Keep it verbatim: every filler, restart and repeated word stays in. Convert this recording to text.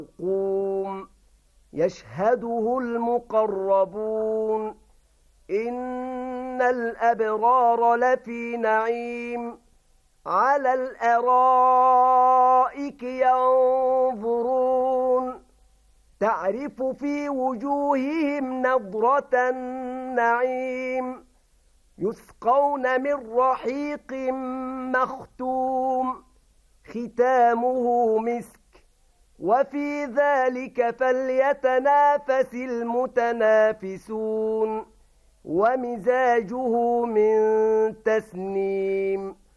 قوم يشهده المقربون إن الأبرار لفي نعيم على الأرائك ينظرون تعرف في وجوههم نضرة النعيم يسقون من رحيق مختوم ختامه مسك وفي ذلك فليتنافس المتنافسون ومزاجه من تسنيم